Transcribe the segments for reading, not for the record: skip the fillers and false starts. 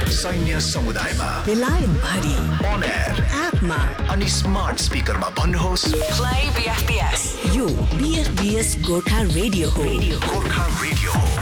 सैन्य समुदायमा बेलायत भरि on air एपमा अनि स्मार्ट स्पिकरमा भन्नुहोस् प्ले बीएफबीएस। यो बीएफबीएस गोर्खा रेडियो हो। गोर्खा रेडियो हो।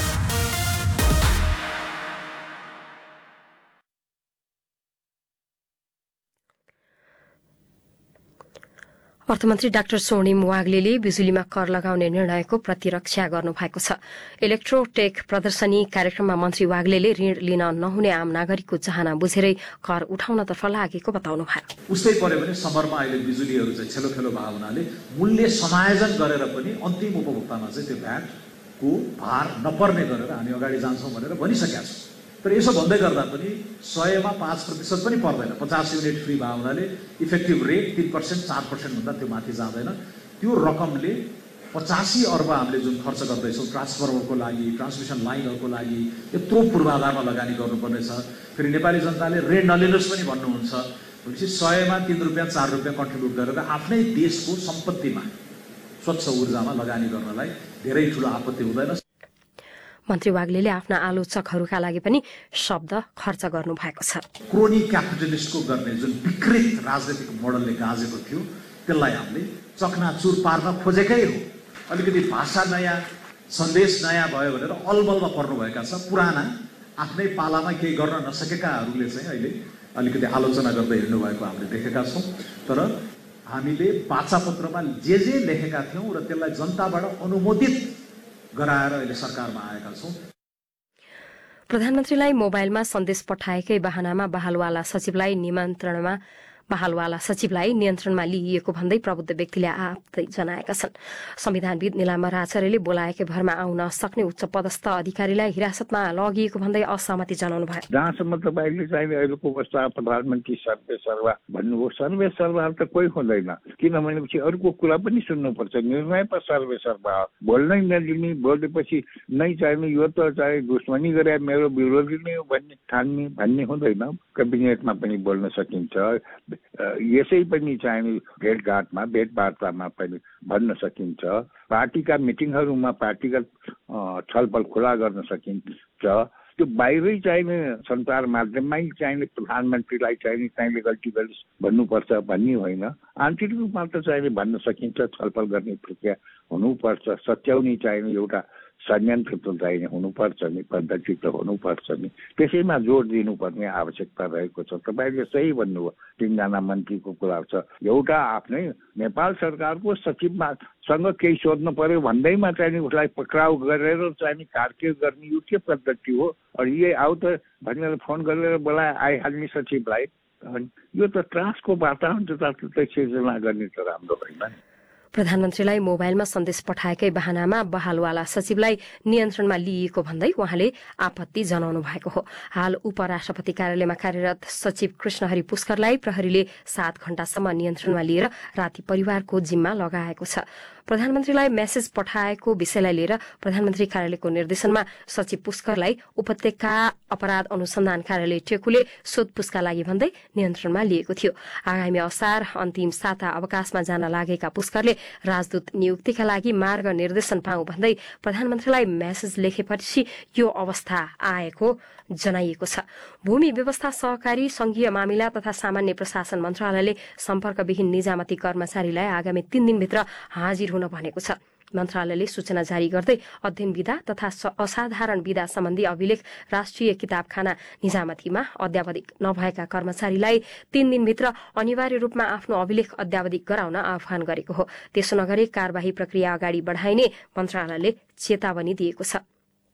अर्थमन्त्री डाक्टर स्वर्णिम वाग्लेले बिजुलीमा कर लगाउने निर्णयको प्रतिरक्षा गर्नुभएको छ। इलेक्ट्रोटेक प्रदर्शनी कार्यक्रममा मन्त्री वाग्लेले ऋण लिन नहुने आम नागरिकको चाहना बुझेरै कर उठाउनतर्फ लागेको बताउनुभयो। उस्तै पर्यो भने समरमा अहिले बिजुलीहरू चाहिँ छेलो भए हुनाले मूल्य समायोजन गरेर पनि अन्तिम उपभोक्तामा चाहिँ त्यो भ्याटको भार नपर्ने गरेर हामी अगाडि जान्छौँ भनेर भनिसकेका छौँ। तर यसो भन्दै गर्दा पनि 100मा 5% पनि पर्दैन। 50 युनिट फ्री भए हुनाले इफेक्टिभ रेट 3%, 4% भन्दा त्यो माथि जाँदैन। त्यो रकमले 85 अर्ब हामीले जुन खर्च गर्दैछौँ ट्रान्सफर्मरको लागि, ट्रान्समिसन लाइनहरूको लागि यत्रो पूर्वाधारमा लगानी गर्नुपर्नेछ। फेरि नेपाली जनताले ऋण नलिनुहोस् पनि भन्नुहुन्छ। भनेपछि 100मा 3 रुपियाँ 4 रुपियाँ कन्ट्रिब्युट गरेर आफ्नै देशको सम्पत्तिमा स्वच्छ ऊर्जामा लगानी गर्नलाई धेरै ठुलो आपत्ति हुँदैन। मन्त्री वाग्लेले आफ्ना आलोचकहरूका लागि पनि शब्द खर्च गर्नु भएको छ। क्रोनी क्यापिटलिस्टको गर्ने जुन विकृत राजनीतिक मोडलले गाजेको थियो त्यसलाई हामीले चकनाचुर पार्न खोजेकै हो। अलिकति भाषा नयाँ, सन्देश नयाँ भयो भनेर अलमलमा पर्नुभएका छ। पुराना आफ्नै पालामा केही गर्न नसकेकाहरूले चाहिँ अहिले अलिकति आलोचना गर्दै हिँड्नु भएको हामीले देखेका छौँ। तर हामीले वाचापत्रमा जे लेखेका थियौँ र त्यसलाई जनताबाट अनुमोदित गराएर अहिले सरकारमा आएका छौँ। प्रधानमन्त्रीलाई मोबाइलमा सन्देश पठाएकै बहानामा बहालवाला सचिवलाई नियन्त्रणमा लिइएको भन्दै प्रबुद्ध व्यक्तिले आपत्ति जनाएका छन्। संविधानविद निलाम्बर आचार्यले बोलाएकै भरमा आउन सक्ने उच्च पदस्थ अधिकारीलाई हिरासतमा लगिएको भन्दै असहमति जनाउनु भयो। जहाँसम्म तपाईँले चाहिँ अहिलेको अवस्था प्रधानमन्त्री सर्वे सर्वा भन्नुभयो, सर्वे सर्वा त कोही हुँदैन। किनभनेपछि अरूको कुरा पनि सुन्नुपर्छ। निर्णय पर सर्वे सर्वा बोल्नै नदिने, बोलेपछि नै चाहिने यो त चाहिँ दुश्मनी गरे मेरो विरोधी नै हो भन्ने हुँदैन। क्याबिनेटमा पनि बोल्न सकिन्छ, यसै पनि चाहिने भेटवार्तामा पनि भन्न सकिन्छ। पार्टीका मिटिङहरूमा पार्टीगत छलफल खुला गर्न सकिन्छ। त्यो बाहिरै चाहिने सञ्चार माध्यममै चाहिने प्रधानमन्त्रीलाई चाहिने गल्ती गरिस् भन्नुपर्छ भन्ने होइन। आन्तरिक रूपमा त चाहिने भन्न सकिन्छ, छलफल गर्ने प्रक्रिया हुनुपर्छ। सच्याउने चाहिने एउटा षड्यन्त्र त चाहिने हुनुपर्छ नि, पद्धति त हुनुपर्छ नि। त्यसैमा जोड दिनुपर्ने आवश्यकता रहेको छ। तपाईँले सही भन्नुभयो, 3 जना मन्त्रीको कुरा छ। एउटा आफ्नै नेपाल सरकारको सचिवसँग केही सोध्नु पर्यो भन्दैमा चाहिँ उसलाई पक्राउ गरेर चाहिँ कारकेड गर्ने यो के पद्धति हो? ये आऊ त भनेर फोन गरेर बोलाए आइहाल्ने सचिवलाई। यो त त्रासको वातावरण जताततै सिर्जना गर्ने त राम्रो होइन। प्रधानमन्त्रीलाई मोबाइलमा सन्देश पठाएकै बहानामा बहालवाला सचिवलाई नियन्त्रणमा लिइएको भन्दै उहाँले आपत्ति जनाउनु भएको हो। हाल उपराष्ट्रपति कार्यालयमा कार्यरत सचिव कृष्णहरि पुष्करलाई प्रहरीले 7 घण्टासम्म नियन्त्रणमा लिएर राति परिवारको जिम्मा लगाएको छ। प्रधानमन्त्रीलाई मेसेज पठाएको विषयलाई लिएर प्रधानमन्त्री कार्यालयको निर्देशनमा सचिव पुष्करलाई उपत्यका अपराध अनुसन्धान कार्यालय टेकुले सोधपुछका लागि भन्दै नियन्त्रणमा लिएको थियो। आगामी असार अन्तिम साता अवकाशमा जान लागेका पुष्करले राजदूत नियुक्तिका लागि मार्ग निर्देशन पाऊ भन्दै प्रधानमन्त्रीलाई मेसेज लेखेपछि यो अवस्था आएको जनाइएको छ। भूमि व्यवस्था, सहकारी, संघीय मामिला तथा सामान्य प्रशासन मन्त्रालयले सम्पर्कविहीन निजामती कर्मचारीलाई आगामी 3 दिनभित्र हाजिर हुन भनेको छ। मन्त्रालयले सूचना जारी गर्दै अध्ययन विधा तथा असाधारण विधा सम्बन्धी अभिलेख राष्ट्रिय किताबखाना निजामतीमा अद्यावधिक नभएका कर्मचारीलाई 3 दिनभित्र अनिवार्य रूपमा आफ्नो अभिलेख अद्यावधिक गराउन आह्वान गरेको हो। त्यसो नगरे कार्यवाही प्रक्रिया अगाडि बढाइने मन्त्रालयले चेतावनी दिएको छ।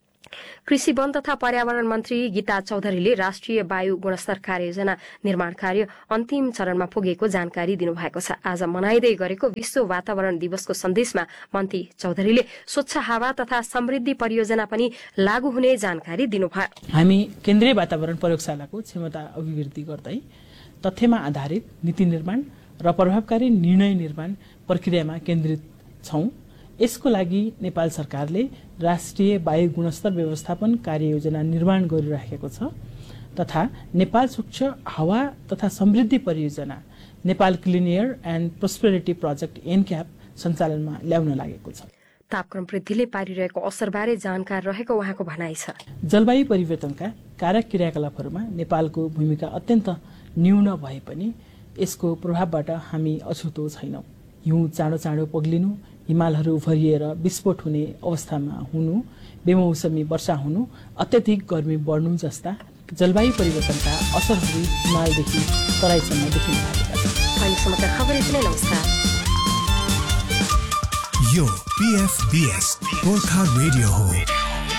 कृषि, वन तथा पर्यावरण मन्त्री गीता चौधरीले राष्ट्रिय वायु गुणस्तर कार्ययोजना निर्माण कार्य अन्तिम चरणमा पुगेको जानकारी दिनुभएको छ। आज मनाइँदै गरेको विश्व वातावरण दिवसको सन्देशमा मन्त्री चौधरीले स्वच्छ हावा तथा समृद्धि परियोजना पनि लागू हुने जानकारी दिनुभयो। हामी केन्द्रीय वातावरण प्रयोगशालाको क्षमता अभिवृद्धि गर्दै तथ्यमा आधारित नीति निर्माण र प्रभावकारी निर्णय निर्माण प्रक्रियामा केन्द्रित छौं। यसको लागि नेपाल सरकारले राष्ट्रिय वायु गुणस्तर व्यवस्थापन कार्ययोजना निर्माण गरिराखेको छ तथा नेपाल स्वच्छ हावा तथा समृद्धि परियोजना Nepal clean air and prosperity project एनक्याप सञ्चालनमा ल्याउन लागेको छ। तापक्रम वृद्धिले पारिरहेको असरबारे जानकार रहेको उहाँको भनाइ छ। जलवायु परिवर्तनका कारक क्रियाकलापहरूमा नेपालको भूमिका अत्यन्त न्यून भए पनि यसको प्रभावबाट हामी अछुतो छैनौं। हिउँ चाँडो चाँडो पग्लिनु, हिमालहरू उभरिएर विस्फोट हुने अवस्थामा हुनु, बेमौसमी वर्षा हुनु, अत्यधिक गर्मी बढ्नु जस्ता जलवायु परिवर्तनका असरहरू हिमालदेखि तराईसम्म देखिन लागेका छन्। अहिलेसम्मका खबर यति नै। नमस्कार। यो PFBS गोर्खा रेडियो हो।